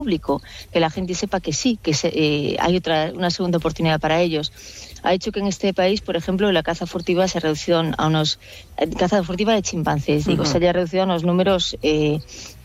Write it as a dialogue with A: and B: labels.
A: público, que la gente sepa que sí, que hay una segunda oportunidad para ellos. Ha hecho que en este país, por ejemplo, la caza furtiva se ha reducido caza furtiva de chimpancés, se haya reducido a unos números